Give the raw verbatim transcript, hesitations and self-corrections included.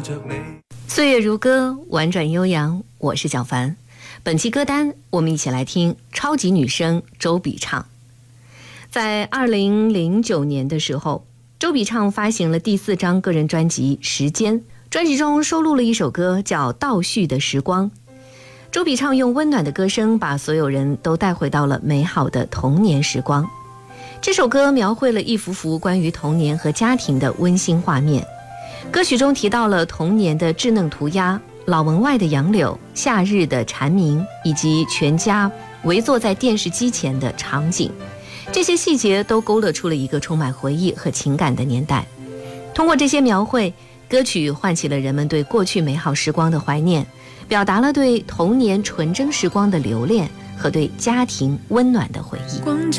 岁月如歌，婉转悠扬，我是小凡。本期歌单我们一起来听超级女声周笔畅。在二零零九年的时候，周笔畅发行了第四张个人专辑《时间》，专辑中收录了一首歌叫《倒叙的时光》。周笔畅用温暖的歌声把所有人都带回到了美好的童年时光。这首歌描绘了一幅幅关于童年和家庭的温馨画面。歌曲中提到了童年的稚嫩涂鸦、老门外的杨柳、夏日的蝉鸣，以及全家围坐在电视机前的场景。这些细节都勾勒出了一个充满回忆和情感的年代。通过这些描绘，歌曲唤起了人们对过去美好时光的怀念，表达了对童年纯真时光的留恋和对家庭温暖的回忆。 光